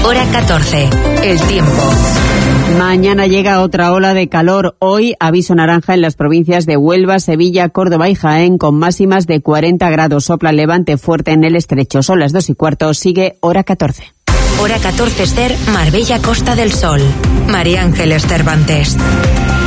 Hora 14. El tiempo. Mañana llega otra ola de calor. Hoy aviso naranja en las provincias de Huelva, Sevilla, Córdoba y Jaén con máximas de 40 grados. Sopla levante fuerte en el estrecho. Son las 2:15. Sigue Hora 14. Hora 14 Ester, Marbella, Costa del Sol. María Ángeles Cervantes.